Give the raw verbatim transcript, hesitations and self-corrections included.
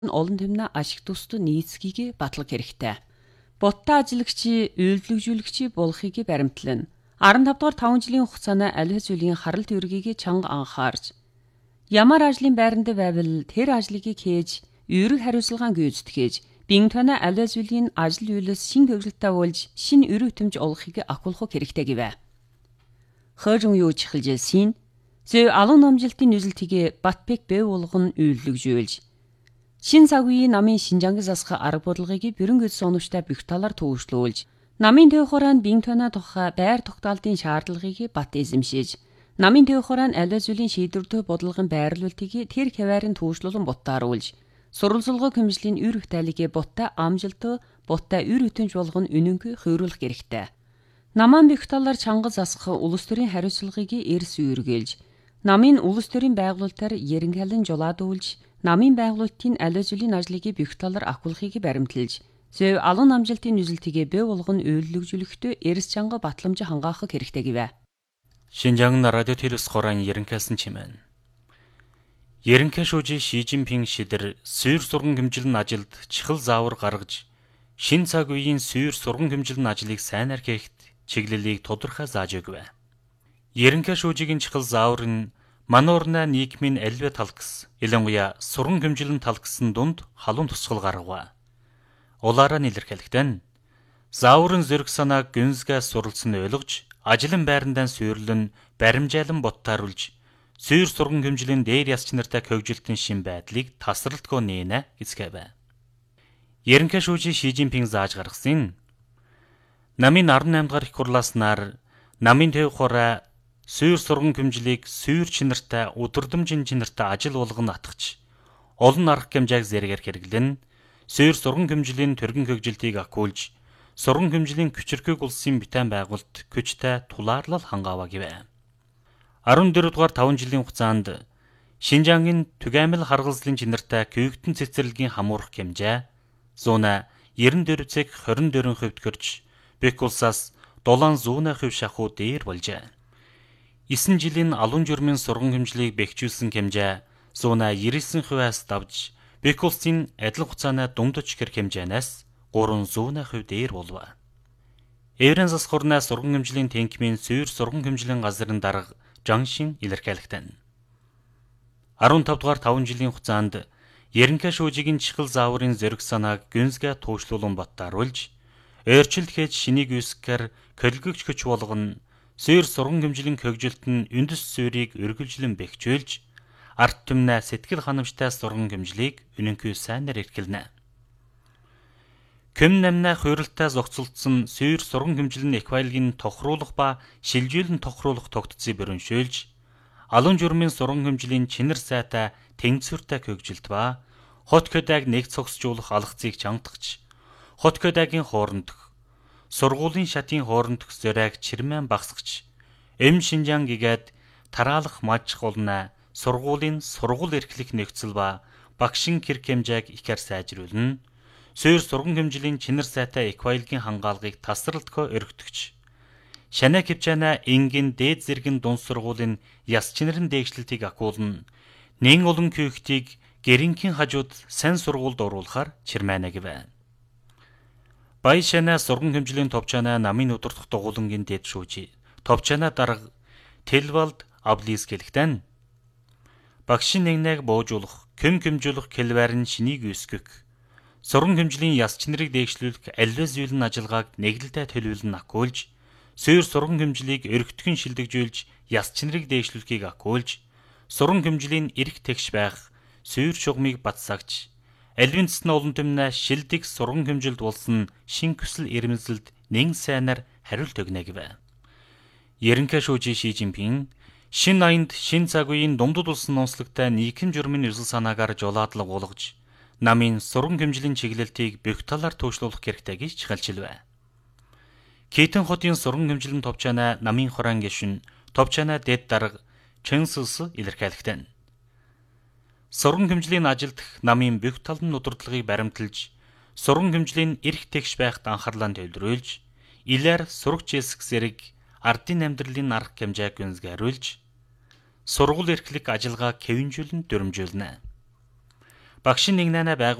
олон тэмнэ ашиг тусдуу нийцгийг батлах хэрэгтэй. Боттой ажиллагчийн үйлдвэрлэгчийн болохыг баримтлана. арван тав дугаар таван жилийн хугацаанд аливаа зүйлийн харалт үүргийг чанга анхаарч ямар ажлын байранд байвал тэр ажлыг хийж, үүрэг хариуцлагаан гүйцэтгэж, бие тоноо аливаа зүйлийн ажил үйлс шин хөвгөлтэй болж, шин үр өтөмж олохыг ахуулах хэрэгтэй гэвэ. Хожим юу чихэлжсэн? Зөө алан номжилтын нүзэлтийг батбек бэв болгон үйлдвэрлэж шин цагийн намын Шинжангis засах арга бодлогыг бүрэн гэд соновчтой бүх талаар төвшлүүлж, намын төв хураанд бие тоноо тухай байр тогтоолтын шаардлагыг бат эзэмшиж, намын төв хураанд аливаа зүйлийн шийдвэртэй бодлогын байрлуулалтыг тэр хаваарын төвшлүүлэн буттааруулж, сурвалжлагын хэмжлийн үр хтайлыг буттай амжилттай, буттай үр өтөмж болгон үнэнгүй хөврүүлэх хэрэгтэй. Намын бүх талаар чанга засах улс төрийн хариуцлагыг эрс үүргээлж, намын улс төрийн байгуулалтаар ерөнхийлөн жолоодуулж, намын байгуулалтын аливаа зүйлийн ажлыг бүх талаар ахуулахыг баримтлж, зөв алан амжилтын нүзэлтийг бэв болгон үйлдвэрлэхдээ эрс чанга батламж хангаах хэрэгтэй гэвэ. Шинжаан радио телевиз хоран ерөнхийлсэн чимээн. Ерөнхий шүүжи Ши Жинпин шидэр суур сурган хэмжилэн ажилд чихэл заавар гаргаж, шин цаг үеийн суур сурган хэмжилэн ажлыг сайнаар хийхэд чиглэлийг тодорхой зааж өгвэ. Ерөнхий шүүжигийн чихэл заавар нь мануурна нийгмийн аливаа тал гэс, ялангуяа сурган хэмжилэн тал гэсэн дунд халуун тусгал гаргав. Улаараа нэлэрхэлэгтэн зааврын зэрэг санааг гүнзгээс суралцсан ойлгож, ажлын байрандаа сүйрлэн, баримжаалан боттааруулж, суур сурган хэмжилэн дээр ясч нартай хөгжилтэн шин байдлыг тасралтгүй нээнэ гэцгээвэ. Ерөнхий шүүжи Ши Жинпин зааж гаргасан намын арван наймд дахь их хурлааснаар намын төв хураа суур сурган хэмжлийг суур чинартай, өдөрдөмжин чинартай ажил болгон атгach, олон арга хэмжээг зэрэгээр хэрэглэн, суур сурган хэмжлийн төргөн хөгжилтийг акуулж, сурган хэмжлийн хүчирхэг улсын битэн байгуулт хүчтэй тулаарлал хангаава гэвэ. арван дөрөв дугаар таван жилийн хугацаанд Шинжаангийн түгээмэл харгалзлын чинартай күйгтэн цэцэрлэгийн хамуурах хэмжээ зуна ерөн дөрөв цэг хорин дөрвөн хувьд гэрч, бек улсаас дулаан зүүнэ хувь шахуу дээр болжээ. эсэн жилийн алуун журмын сурган хэмжлийг бэхжүүлсэн хэмжээ зуна девять хувиас давж, бек улсын адил хугацааны дундаж гэр хэмжээнээс гурван зүүнэ хувь дээр болов. Еврен засах хурнаа сурган хэмжлийн тэнхимийн суур сурган хэмжлийн газрын дарга Жаншин илэрхийлэгтэн. арван тав дугаар таван жилийн хугацаанд ерөнхий шүүжигийн чихэл зааврын зэрэг санааг гүнзгээ туушлуулан боттааруулж, ойрчилд хийж шинийг үүсгэхээр колгогч хүч болгоно, суур сурган хэмжлийн хөгжилт нь үндэс суурийг үргэлжлэн бэхжүүлж, арт түмнэ сэтгэл ханамжтай сурган хэмжлийг үнэнгүй сайнаар эрхэлнэ. Көм намна хууралтай зохицолдсон суур сурган хэмжлэн эквайлгийн тохируулах ба шилжүүлэн тохируулах тогтцыг бэрэншүүлж, алуун журмын сурган хэмжлийн чинэр сайтай тэнцвэртэй хөгжилт ба хот көдөг нэг цогсжуулах алгацыг чангатгч, хот көдөгийн хоорондох, сургуулийн шатын хоорондох зөрийг чирмэн багсгч, эм Шинжаан гэгээд тараалах мажих улнаа сургуулийн сургууль эрхлэх нөхцөл ба багшин хэрэг хэмжээг ихээр сайжруулна, суур сурган хэмжлийн чинэр сайтай эквайлгийн хангаалгыг тасралтгүй өргөтгч, шанаа хэмжээнэ энгийн дээд зэргийн дунд сургуулийн яс чинэрэн дээгшлэлтийг акуулна, нэн олон күйхтийг гэринхийн хажууд сайн сургуульд оруулахаар чирмэнэ гэвэ. Бай шанаа сурган хэмжлийн товчаанаа намын өдөртөх дугуулангийн дэд шүүжи товчаанаа дарга Телвалд Аблис гэлэгтэн. Багшин нэгнэг боожуулах, көм хэмжүүлэх келварын шинийг үүсгэх, сурган хэмжлийн яс чинэрийг дээгшлүүлэх аливаа зүйлэн ажиллагааг нэглэлтэй төлөвлөн акуулж, суур сурган хэмжлийг өргөтгөн шилдэгжүүлж, яс чинэрийг дээгшлүүлэхийг акуулж, сурган хэмжлийн эрх тэгш байх, суур шугамыг батсагч, аливын цэсн олон түмнэ шилдэг сурган хэмжилд болсон шин хүсэл ирмэлзэлд нэн сайнаар хариулт өгнө гэвэ. Ерөнхий шүүжи Ши Жинпин шин аянд шин цаг үеийн дундад улсын онцлогтой нийгэм журмын өсөл санаагаар жолоодлого болгож, намын сурган хэмжлийн чиглэлтийг бүх талаар төвшлүүлэх хэрэгтэй гэж хэлжилвэ. Китэн хотын сурган хэмжлэн товчаанаа намын хоран гишүн товчаанаа дэд дарга Чэнсус илэрхийлэгтэн. Сурган хэмжлийн ажилд намын бүх талын удирдлагыг баримталж, сурган хэмжлийн эрх тэгш байхад анхаарлаа төвлөрүүлж, илээр сурагч эсэх зэрэг ардын амьдралын арга хэмжээг гүнзгийруулж, сургууль эрхлэх ажиллагаа хэвэнжүүлэн дүрмжүүлнэ. Багш нэг найнаа